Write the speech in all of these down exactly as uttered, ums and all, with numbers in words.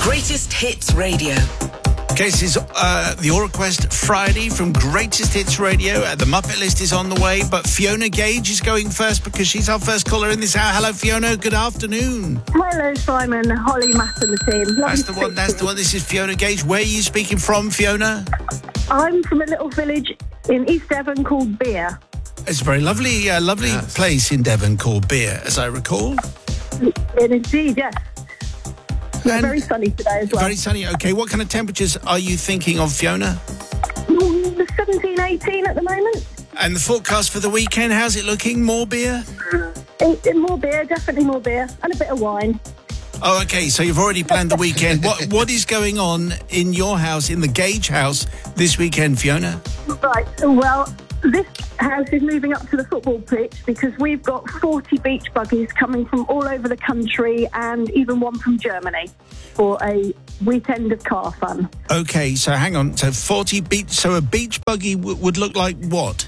Greatest Hits Radio. Okay, this is uh, the All Request Friday from Greatest Hits Radio. Uh, the Muppet List is on the way, but Fiona Gage is going first because she's our first caller in this hour. Hello, Fiona. Good afternoon. Hello, Simon, Holly, Matt and the team. Lovely That's the to one. speak That's to the one. This is Fiona Gage. Where are you speaking from, Fiona? I'm from a little village in East Devon called Beer. It's a very lovely, uh, lovely Yes. place in Devon called Beer, as I recall. And indeed, yes. Yeah, And very sunny today as well. very sunny. Okay, what kind of temperatures are you thinking of, Fiona? Mm, seventeen, eighteen at the moment. And the forecast for the weekend, how's it looking? More beer? In, in more beer, definitely more beer, and a bit of wine. Oh, okay, so you've already planned the weekend. What What is going on in your house, in the Gage house, this weekend, Fiona? Right, well, this house is moving up to the football pitch because we've got forty beach buggies coming from all over the country and even one from Germany for a weekend of car fun. Okay, so hang on. So forty beach. So a beach buggy w- would look like what?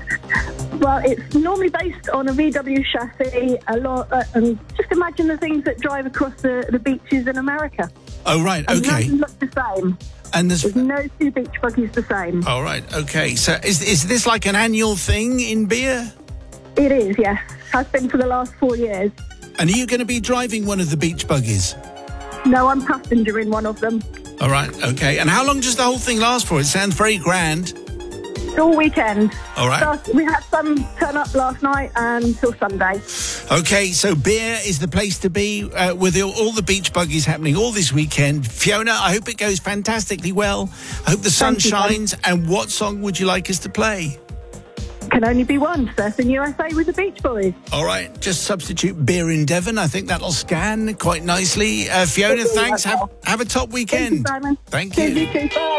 Well, it's normally based on a V W chassis, a lot, uh, and just imagine the things that drive across the, the beaches in America. Oh, right. And Okay. none look the same. And there's. There's no two beach buggies the same. All right. Okay. So is is this like an annual thing in Beer? It is, yes. Has been for the last four years. And are you going to be driving one of the beach buggies? No, I'm passenger in one of them. All right. Okay. And how long does the whole thing last for? It sounds very grand. It's all weekend. All right. Start, we had some turn up last night until Sunday. Okay, so Beer is the place to be uh, with all, all the beach buggies happening all this weekend. Fiona, I hope it goes fantastically well. I hope the sun Thank you, shines. And what song would you like us to play? Can only be one. Surfing U S A with the Beach Boys. All right, just substitute Beer in Devon. I think that'll scan quite nicely. Uh, Fiona, Thank you, thanks. that's Have, all. have a top Thank weekend. you, Simon. Thank Cheers, you. you too. Bye.